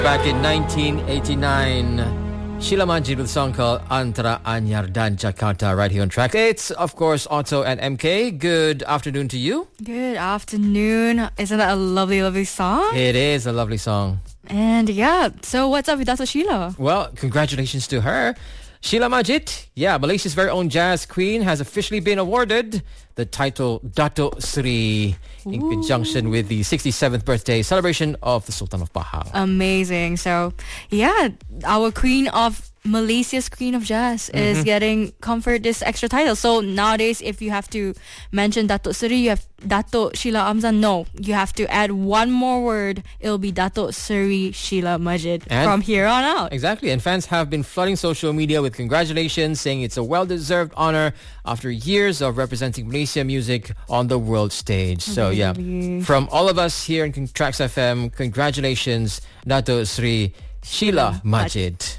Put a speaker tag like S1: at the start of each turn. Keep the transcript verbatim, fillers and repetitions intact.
S1: Back in nineteen eighty-nine, Sheila Majid with a song called Antara Anyar dan Jakarta right here on Track. It's, of course, Otto and M K. Good afternoon to you.
S2: Good afternoon. Isn't that a lovely, lovely song?
S1: It is a lovely song.
S2: And yeah, so what's up with Dato' Sheila?
S1: Well, congratulations to her. Sheila Majid, yeah, Malaysia's very own jazz queen, has officially been awarded the title Dato' Sri in Ooh. conjunction with the sixty-seventh birthday celebration of the Sultan of Pahang.
S2: Amazing. So, yeah, our queen of Malaysia's Queen of Jazz mm-hmm. is getting conferred this extra title. So nowadays, if you have to mention Dato' Sri, you have Dato' Sheila Amzan. No, you have to add one more word. It'll be Dato' Sri Sheila Majid and from here on out.
S1: Exactly. And fans have been flooding social media with congratulations, saying it's a well-deserved honor after years of representing Malaysia music on the world stage. So yeah, from all of us here in Tracks F M, congratulations, Dato' Sri Sheila Majid.